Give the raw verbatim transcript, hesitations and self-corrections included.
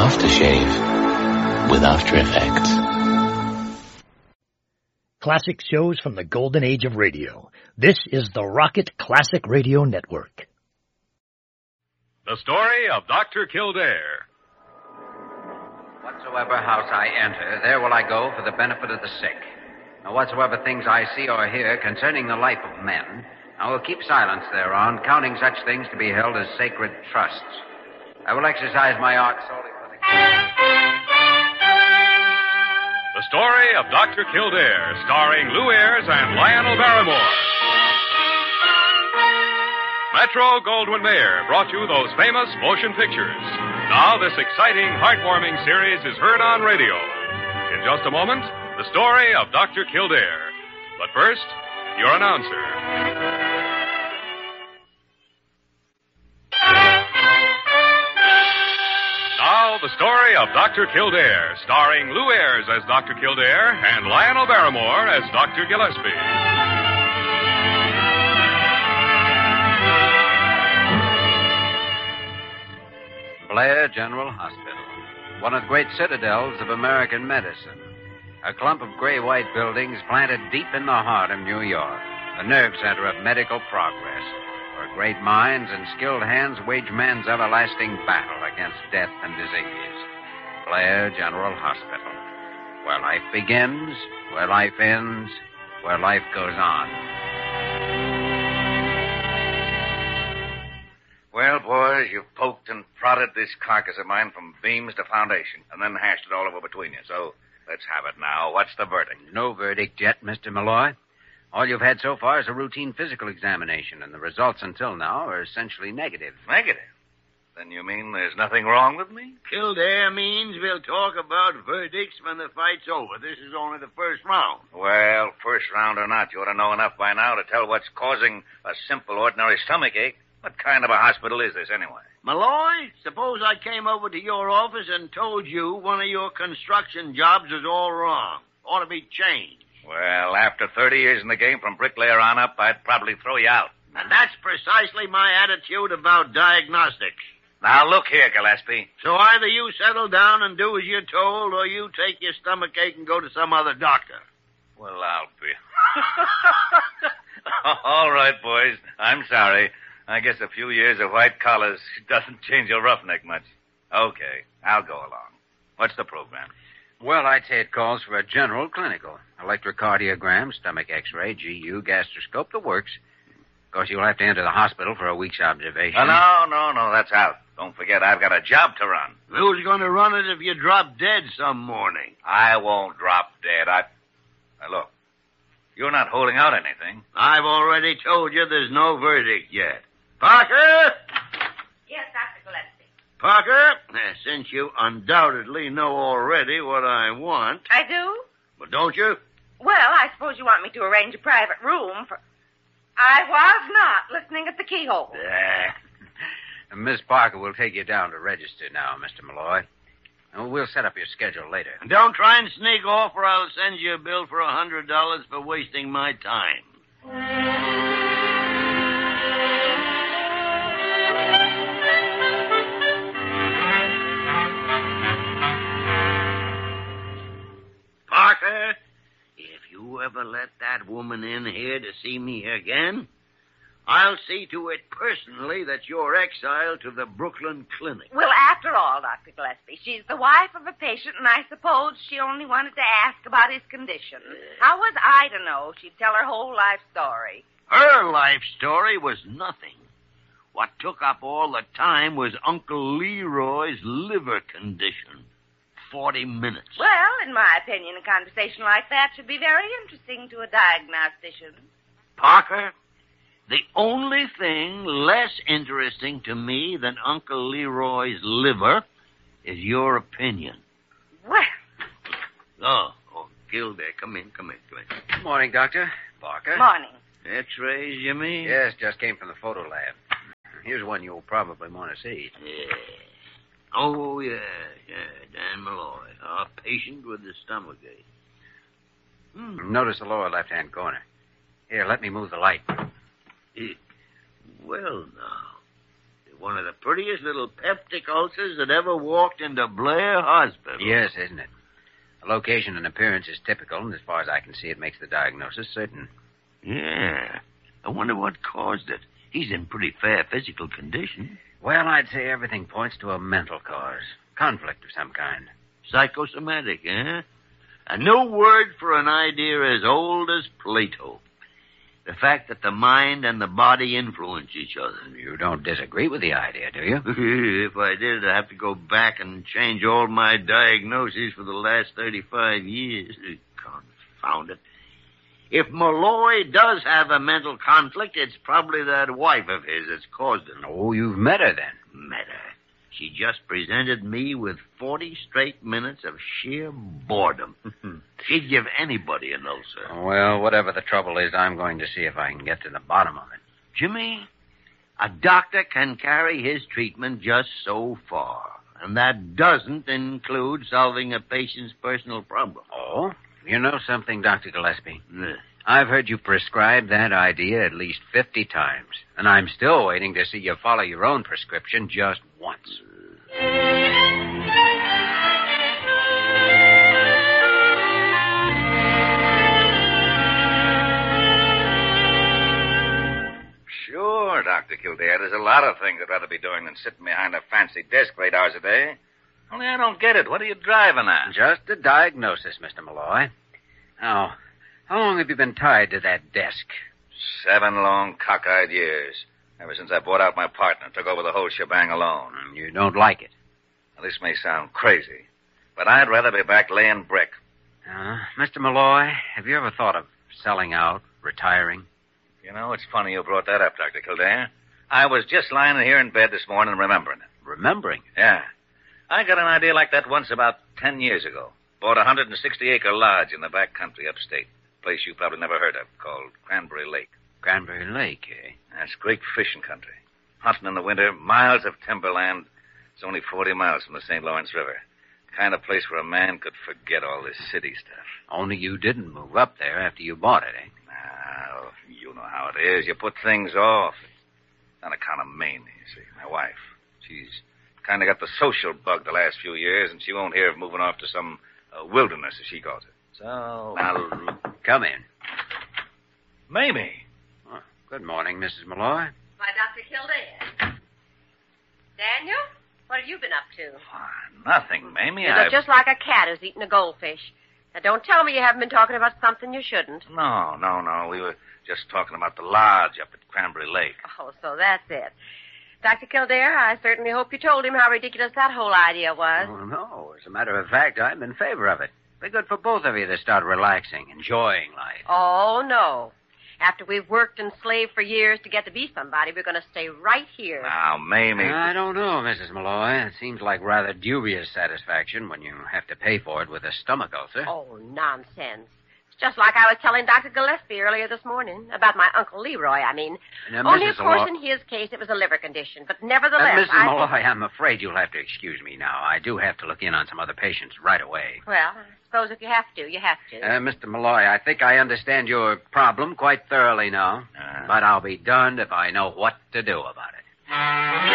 aftershave with After Effects. Classic shows from the golden age of radio. This is the Rocket Classic Radio Network. The story of Doctor Kildare. Whatsoever house I enter, there will I go for the benefit of the sick. Now, whatsoever things I see or hear concerning the life of men, I will keep silence thereon, counting such things to be held as sacred trusts. I will exercise my art solely for the... The story of Doctor Kildare, starring Lou Ayres and Lionel Barrymore. Metro Goldwyn Mayer brought you those famous motion pictures. Now this exciting, heartwarming series is heard on radio. In just a moment, the story of Doctor Kildare. But first, your announcer. Now, the story of Doctor Kildare, starring Lou Ayres as Doctor Kildare and Lionel Barrymore as Doctor Gillespie. Blair General Hospital, one of the great citadels of American medicine. A clump of gray-white buildings planted deep in the heart of New York, the nerve center of medical progress, where great minds and skilled hands wage man's everlasting battle against death and disease. Blair General Hospital, where life begins, where life ends, where life goes on. Well, boys, you've poked and prodded this carcass of mine from beams to foundation, and then hashed it all over between you. So let's have it now. What's the verdict? No verdict yet, Mister Malloy. All you've had so far is a routine physical examination, and the results until now are essentially negative. Negative? Then you mean there's nothing wrong with me? Kildare means we'll talk about verdicts when the fight's over. This is only the first round. Well, first round or not, you ought to know enough by now to tell what's causing a simple, ordinary stomach ache. What kind of a hospital is this, anyway? Malloy, suppose I came over to your office and told you one of your construction jobs is all wrong. Ought to be changed. Well, after thirty years in the game, from bricklayer on up, I'd probably throw you out. And that's precisely my attitude about diagnostics. Now, look here, Gillespie. So either you settle down and do as you're told, or you take your stomach ache and go to some other doctor. Well, I'll be... All right, boys. I'm sorry. I guess a few years of white collars doesn't change a roughneck much. Okay, I'll go along. What's the program? Well, I'd say it calls for a general clinical. Electrocardiogram, stomach x-ray, G U, gastroscope, the works. Of course, you'll have to enter the hospital for a week's observation. Oh, no, no, no, that's out. Don't forget, I've got a job to run. Who's going to run it if you drop dead some morning? I won't drop dead. I... Now, look, you're not holding out anything. I've already told you there's no verdict yet. Parker? Yes, Doctor Gillespie. Parker, since you undoubtedly know already what I want... I do? But don't you? Well, I suppose you want me to arrange a private room for... I was not listening at the keyhole. Yeah. Miss Parker will take you down to register now, Mister Malloy. And we'll set up your schedule later. And don't try and sneak off, or I'll send you a bill for a hundred dollars for wasting my time. Parker, if you ever let that woman in here to see me again, I'll see to it personally that you're exiled to the Brooklyn Clinic. Well, after all, Doctor Gillespie, she's the wife of a patient, and I suppose she only wanted to ask about his condition. How was I to know she'd tell her whole life story? Her life story was nothing. What took up all the time was Uncle Leroy's liver condition. Forty minutes. Well, in my opinion, a conversation like that should be very interesting to a diagnostician. Parker, the only thing less interesting to me than Uncle Leroy's liver is your opinion. Well. Oh, oh, Kildare, come in, come in, come in. Good morning, Doctor. Parker. Morning. X-rays, you mean? Yes, just came from the photo lab. Here's one you'll probably want to see. Yeah. Oh, yeah, yeah, Dan Malloy, our patient with the stomachache. Hmm. Notice the lower left-hand corner. Here, let me move the light. It, well, now, one of the prettiest little peptic ulcers that ever walked into Blair Hospital. Yes, isn't it? The location and appearance is typical, and as far as I can see, it makes the diagnosis certain. Yeah. I wonder what caused it. He's in pretty fair physical condition. Well, I'd say everything points to a mental cause. Conflict of some kind. Psychosomatic, eh? A new word for an idea as old as Plato. The fact that the mind and the body influence each other. You don't disagree with the idea, do you? If I did, I'd have to go back and change all my diagnoses for the last thirty-five years. Confound it. If Malloy does have a mental conflict, it's probably that wife of his that's caused it. Oh, you've met her then? Met her. She just presented me with forty straight minutes of sheer boredom. She'd give anybody an ulcer. Well, whatever the trouble is, I'm going to see if I can get to the bottom of it. Jimmy, a doctor can carry his treatment just so far, and that doesn't include solving a patient's personal problem. Oh? You know something, Doctor Gillespie? Yeah. I've heard you prescribe that idea at least fifty times, and I'm still waiting to see you follow your own prescription just once. Sure, Doctor Kildare. There's a lot of things I'd rather be doing than sitting behind a fancy desk for eight hours a day. Only I don't get it. What are you driving at? Just a diagnosis, Mister Malloy. Now, how long have you been tied to that desk? Seven long, cockeyed years. Ever since I bought out my partner and took over the whole shebang alone. You don't like it? Now, this may sound crazy, but I'd rather be back laying brick. Uh, Mister Malloy, have you ever thought of selling out, retiring? You know, it's funny you brought that up, Doctor Kildare. I was just lying here in bed this morning remembering it. Remembering? Yeah. I got an idea like that once about ten years ago. Bought a one hundred sixty acre lodge in the back country upstate. A place you probably never heard of, called Cranberry Lake. Cranberry Lake, eh? That's great fishing country. Hunting in the winter, miles of timberland. It's only forty miles from the Saint Lawrence River. The kind of place where a man could forget all this city stuff. Only you didn't move up there after you bought it, eh? Now, you know how it is. You put things off. It's on account of Mamie, you see, my wife. She's kind of got the social bug the last few years, and she won't hear of moving off to some uh, wilderness, as she calls it. So, now, come in. Mamie. Oh, good morning, Missus Malloy. Why, Doctor Kildare. Daniel, what have you been up to? Why, nothing, Mamie. You I... look just like a cat who's eating a goldfish. Now, don't tell me you haven't been talking about something you shouldn't. No, no, no. We were just talking about the lodge up at Cranberry Lake. Oh, so that's it. Doctor Kildare, I certainly hope you told him how ridiculous that whole idea was. Oh, no. As a matter of fact, I'm in favor of it. Be good for both of you to start relaxing, enjoying life. Oh, no. After we've worked and slaved for years to get to be somebody, we're going to stay right here. Now, Mamie... I don't know, Missus Malloy. It seems like rather dubious satisfaction when you have to pay for it with a stomach ulcer. Oh, nonsense. It's just like I was telling Doctor Gillespie earlier this morning. About my Uncle Leroy, I mean. Now, Only, Missus of course, Malloy... in his case, it was a liver condition. But nevertheless, uh, Missus I... Malloy, I'm afraid you'll have to excuse me now. I do have to look in on some other patients right away. Well, I suppose if you have to, you have to. Uh, Mister Malloy, I think I understand your problem quite thoroughly now. Uh... But I'll be darned if I know what to do about it.